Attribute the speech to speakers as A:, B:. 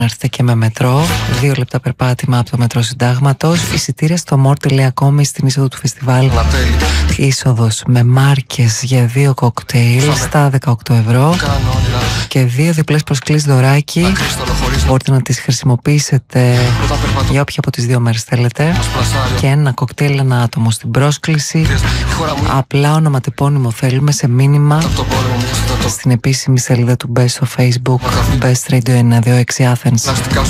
A: έρθετε και με μετρό, 2 λεπτά περπάτημα από το μετρό Συντάγματος. Εισιτήρια στο more.com στην είσοδο του φεστιβάλ. Είσοδος με μάρκες για 2 κοκτέιλ στα 18 ευρώ και 2 διπλές προσκλήσεις δωράκι. Μπορείτε να τις χρησιμοποιήσετε για όποια από τις 2 μέρες θέλετε. Και ένα κοκτέιλ ένα άτομο στην πρόσκληση. Απλά ονοματεπώνυμο θέλουμε σε μήνυμα στην επίσημη σελίδα του Best στο Facebook, Best Radio 926 Athens.